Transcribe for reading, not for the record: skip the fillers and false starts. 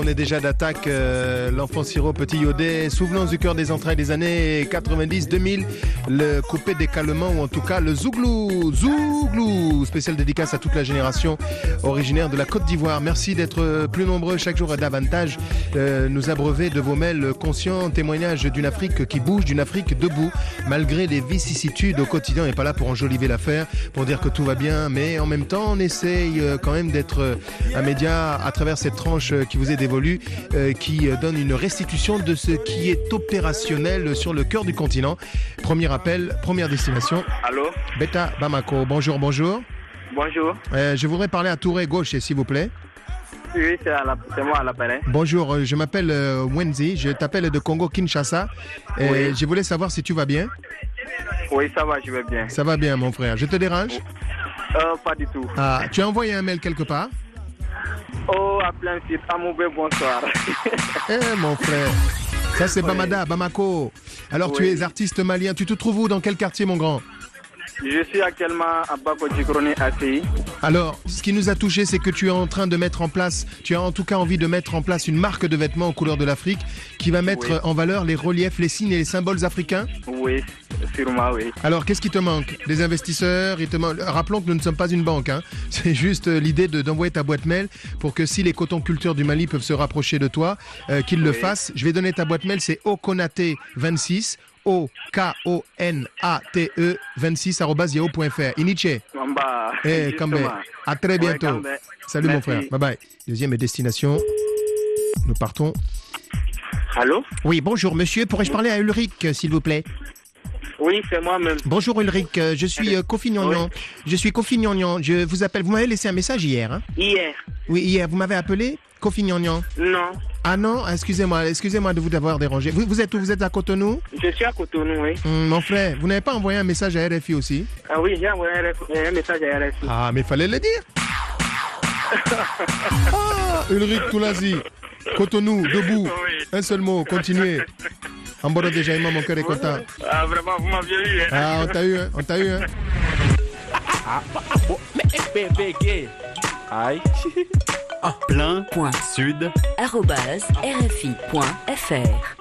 On est déjà d'attaque, l'enfant sirop, petit Yodet, souvenance du cœur des entrailles des années 90-2000, le coupé décalement ou en tout cas le Zouglou, spécial dédicace à toute la génération originaire de la Côte d'Ivoire. Merci d'être plus nombreux chaque jour et davantage, nous abreuver de vos mails conscients, témoignages d'une Afrique qui bouge, d'une Afrique debout, malgré les vicissitudes au quotidien. On n'est pas là pour enjoliver l'affaire, pour dire que tout va bien, mais en même temps on essaye quand même d'être un média à travers cette tranche qui vous est dévolue, qui donne une restitution de ce qui est opérationnel sur le cœur du continent. Premier appel, première destination. Allô? Beta Bamako, bonjour. Bonjour. Je voudrais parler à Touré Gauche, s'il vous plaît. Oui, c'est moi à l'appareil. Bonjour, je m'appelle Wenzi, je t'appelle de Congo-Kinshasa. Oui. Je voulais savoir si tu vas bien. Oui, ça va, je vais bien. Ça va bien, mon frère. Je te dérange? Pas du tout. Ah, tu as envoyé un mail quelque part? Oh, à plein site, à mauvais bonsoir. Mon frère, ça c'est Bamada, Bamako. Alors tu es artiste malien, tu te trouves où, dans quel quartier, mon grand? Je suis actuellement à Bako-Djikroni, ACI. Alors, ce qui nous a touché, c'est que tu es en train de mettre en place, tu as en tout cas envie de mettre en place une marque de vêtements aux couleurs de l'Afrique qui va mettre en valeur les reliefs, les signes et les symboles africains. Oui, sûrement, oui. Alors, qu'est-ce qui te manque? Des investisseurs? Rappelons que nous ne sommes pas une banque, hein. C'est juste l'idée d'envoyer ta boîte mail pour que si les cotons culteurs du Mali peuvent se rapprocher de toi, qu'ils le fassent. Je vais donner ta boîte mail, c'est okonate26, OKONATE 26@yahoo.fr. Iniche. Kambe. À très bientôt. Ouais, salut. Merci. Mon frère. Bye bye. Deuxième destination. Nous partons. Allô? Oui, bonjour monsieur. Pourrais-je parler à Ulrich, s'il vous plaît? Oui, c'est moi-même. Bonjour Ulrich, je suis Kofi Gnagnan. Oui. Je suis Kofi Gnagnan. Je vous appelle. Vous m'avez laissé un message hier, hein? Hier? Oui, hier. Vous m'avez appelé Kofi Gnagnan? Non. Ah non, excusez-moi de vous avoir dérangé. Vous êtes où? Vous êtes à Cotonou? Je suis à Cotonou, oui. Mon frère, vous n'avez pas envoyé un message à RFI aussi? Ah oui, j'ai envoyé un message à RFI. Ah, mais il fallait le dire. Ulrich Toulazi, Cotonou, debout. Oui. Un seul mot, continuez. En bord de Jaïma, mon cœur est content. Ah, vraiment, vous m'aviez eu. Ah, on t'a eu, hein. Mais bébé gay. Aïe. Plein.sud @rfi.fr